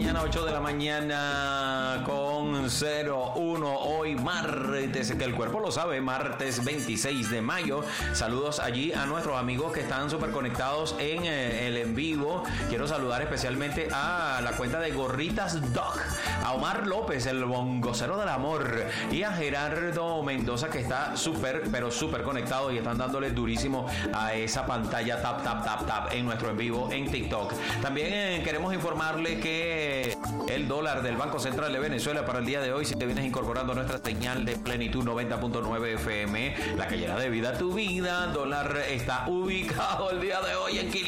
mañana, 8 de la mañana con 01. Hoy martes, que el cuerpo lo sabe, martes 26 de mayo. Saludos allí a nuestros amigos que están súper conectados en el en vivo. Quiero saludar especialmente a la cuenta de Gorritas Dog, a Omar López, el bongocero del amor, y a Gerardo Mendoza, que está súper, pero súper conectado y están dándole durísimo a esa pantalla tap, tap, tap, tap en nuestro en vivo en TikTok. También queremos informarle que el dólar del Banco Central de Venezuela para el día de hoy, si te vienes incorporando a nuestra señal de Plenitud 90.9 FM, la que llena de vida tu vida, dólar está ubicado el día de hoy en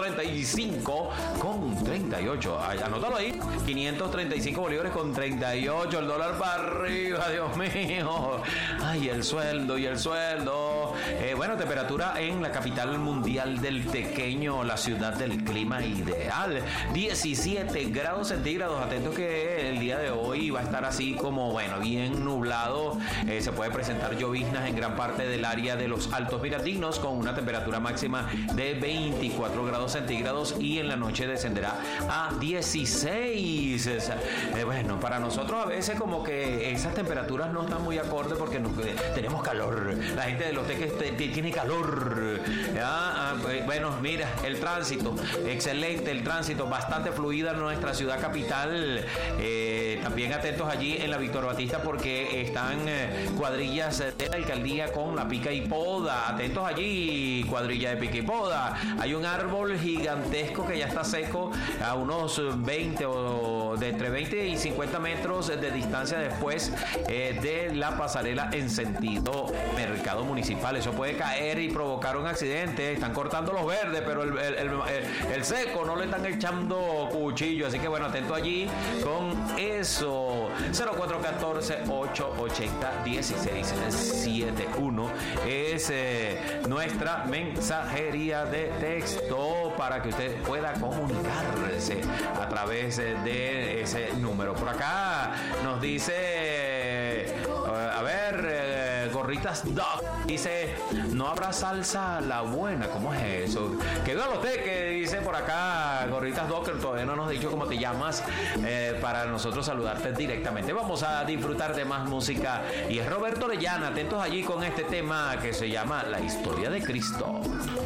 535,38. Anótalo ahí, 535 bolívares con 38, el dólar para arriba, Dios mío. Ay, el sueldo y el sueldo. Bueno, temperatura en la capital mundial del tequeño, la ciudad del clima ideal, 17 grados centígrados. Atentos que el día de hoy va a estar así como, bueno, bien nublado. Se puede presentar lloviznas en gran parte del área de los Altos Mirandinos con una temperatura máxima de 24 grados centígrados y en la noche descenderá a 16. Bueno, para nosotros a veces como que esas temperaturas no están muy acordes porque tenemos calor. La gente de los teques tiene calor. Bueno, mira, el tránsito, excelente el tránsito, bastante fluida en nuestra ciudad capital. También atentos allí en la Víctor Batista porque están cuadrillas de la alcaldía con la pica y poda. Atentos allí, cuadrilla de pica y poda. Hay un árbol gigantesco que ya está seco a unos 20 o de entre 20 y 50 metros de distancia después de la pasarela en sentido Mercado Municipal. Eso puede caer y provocar un accidente. Están cortando los verdes, pero el seco no le están echando cuchillo. Así que bueno, atento allí con eso. 0414-880-1671 es nuestra mensajería de texto para que usted pueda comunicarse a través de ese número. Por acá nos dice, a ver, Gorritas Dog dice, no habrá salsa a la buena. ¿Cómo es eso? Que viva los teques, dice por acá Gorritas Dog, que todavía no nos ha dicho cómo te llamas, para nosotros saludarte directamente. Vamos a disfrutar de más música y es Roberto Orellana. Atentos allí con este tema que se llama La Historia de Cristo.